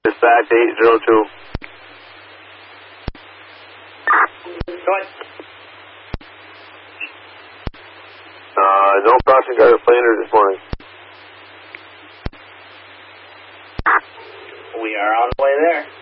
Dispatch 802. Go ahead. No crossing guard at Flanders this morning. We are on the way there.